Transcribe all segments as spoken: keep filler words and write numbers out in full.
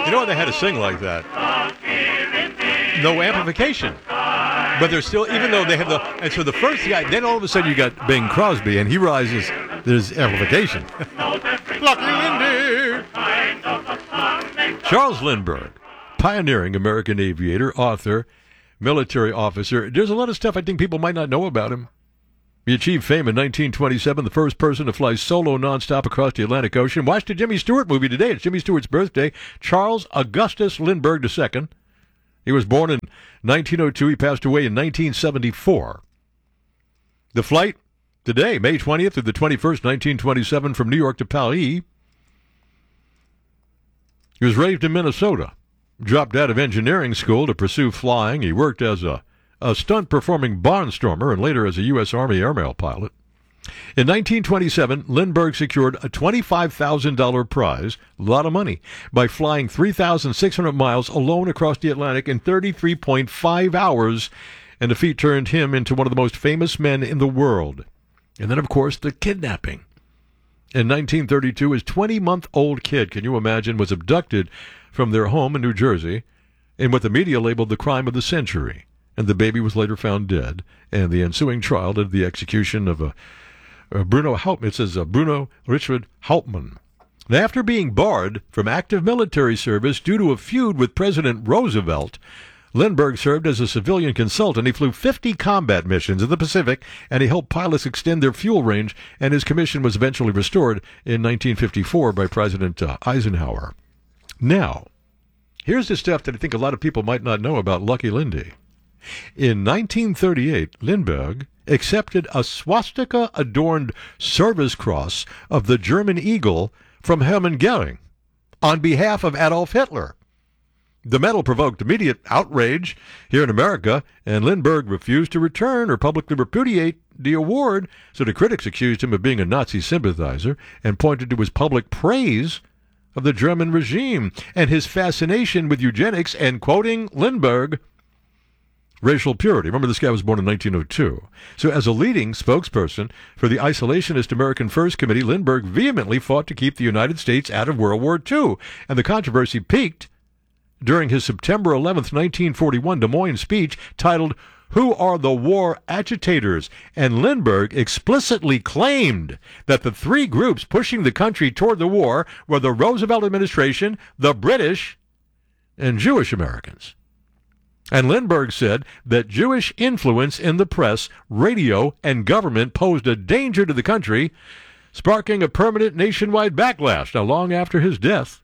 You know why they had to sing like that? No amplification. But they're still, even though they have the, and so the first guy, then all of a sudden you got Bing Crosby, and he rises, there's amplification. Lucky Lindy! Charles Lindbergh, pioneering American aviator, author, military officer. There's a lot of stuff I think people might not know about him. He achieved fame in nineteen twenty-seven, the first person to fly solo nonstop across the Atlantic Ocean. Watch the Jimmy Stewart movie today. It's Jimmy Stewart's birthday. Charles Augustus Lindbergh the Second. He was born in nineteen oh two. He passed away in nineteen seventy-four. The flight today, May twentieth through the twenty-first, nineteen twenty-seven, from New York to Paris. He was raised in Minnesota. Dropped out of engineering school to pursue flying. He worked as a, a stunt-performing barnstormer and later as a U S Army airmail pilot. In nineteen twenty-seven, Lindbergh secured a twenty-five thousand dollars prize, a lot of money, by flying three thousand six hundred miles alone across the Atlantic in thirty-three point five hours, and the feat turned him into one of the most famous men in the world. And then, of course, the kidnapping. In nineteen thirty-two, his twenty-month-old kid, can you imagine, was abducted from their home in New Jersey in what the media labeled the crime of the century. And the baby was later found dead, and the ensuing trial led to the execution of a Uh, Bruno Hauptmann. It says uh, Bruno Richard Hauptmann. And after being barred from active military service due to a feud with President Roosevelt, Lindbergh served as a civilian consultant. He flew fifty combat missions in the Pacific, and he helped pilots extend their fuel range, and his commission was eventually restored in nineteen fifty-four by President uh, Eisenhower. Now, here's the stuff that I think a lot of people might not know about Lucky Lindy. In nineteen thirty-eight, Lindbergh accepted a swastika-adorned service cross of the German Eagle from Hermann Goering on behalf of Adolf Hitler. The medal provoked immediate outrage here in America, and Lindbergh refused to return or publicly repudiate the award, so the critics accused him of being a Nazi sympathizer and pointed to his public praise of the German regime and his fascination with eugenics and, quoting Lindbergh, racial purity. Remember, this guy was born in nineteen oh two. So as a leading spokesperson for the Isolationist American First Committee, Lindbergh vehemently fought to keep the United States out of World War Two. And the controversy peaked during his September eleventh, nineteen forty-one Des Moines speech titled, "Who Are the War Agitators?" And Lindbergh explicitly claimed that the three groups pushing the country toward the war were the Roosevelt administration, the British, and Jewish Americans. And Lindbergh said that Jewish influence in the press, radio, and government posed a danger to the country, sparking a permanent nationwide backlash. Now, long after his death,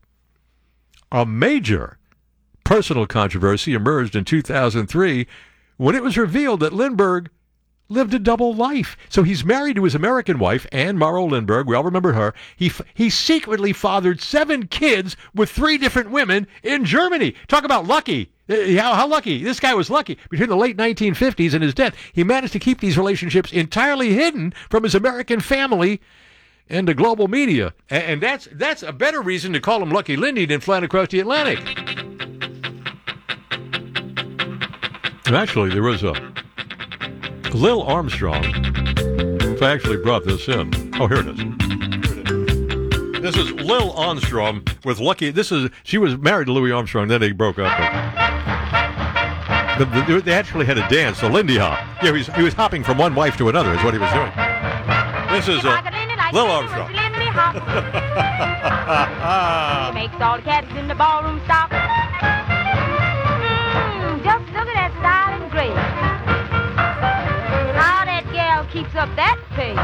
a major personal controversy emerged in two thousand three when it was revealed that Lindbergh lived a double life. So he's married to his American wife, Anne Morrow Lindbergh. We all remember her. He he secretly fathered seven kids with three different women in Germany. Talk about lucky. How, how lucky. This guy was lucky. Between the late nineteen fifties and his death, he managed to keep these relationships entirely hidden from his American family and the global media. And, and that's that's a better reason to call him Lucky Lindy than flying across the Atlantic. Actually, there was a Lil Armstrong. If I actually brought this in. Oh, here it is. This is Lil Armstrong with Lucky. This is she was married to Louis Armstrong. Then they broke up. But the, the, they actually had a dance, a Lindy hop. Yeah, he was, he was hopping from one wife to another. Is what he was doing. This is uh, Lil Armstrong. Makes all the cats in the ballroom stop. Mm, just look at that style and grace. How that gal keeps up that pace.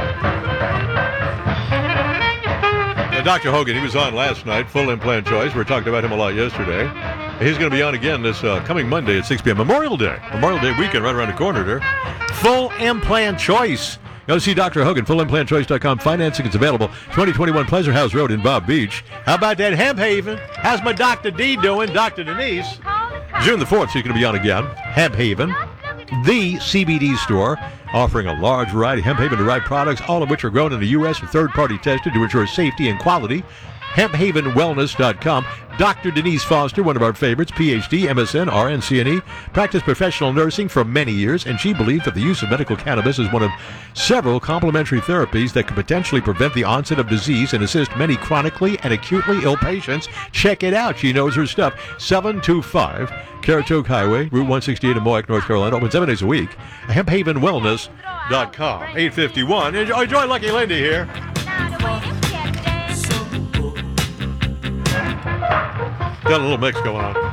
Uh, Doctor Hogan, he was on last night, Full Implant Choice. We talked about him a lot yesterday. He's going to be on again this uh, coming Monday at six p.m. Memorial Day. Memorial Day weekend right around the corner there. Full Implant Choice. Go see Doctor Hogan, full implant choice dot com. Financing is available. twenty twenty-one Pleasure House Road in Bob Beach. How about that Hemp Haven? How's my Doctor D doing, Doctor Denise? June the fourth, she's going to be on again. Hemp Haven, the C B D store, offering a large variety of Hemp Haven derived products, all of which are grown in the U S and third-party tested to ensure safety and quality. hemp haven wellness dot com. Doctor Denise Foster, one of our favorites, P H D, M S N, R N C N E, practiced professional nursing for many years, and she believes that the use of medical cannabis is one of several complementary therapies that could potentially prevent the onset of disease and assist many chronically and acutely ill patients. Check it out. She knows her stuff. seven two five Caratoke Highway, Route one sixty-eight in Moac, North Carolina. Open seven days a week. hemp haven wellness dot com. eight fifty-one. Enjoy, enjoy Lucky Lindy here. Now the way them cats dance. Got a little mix going on.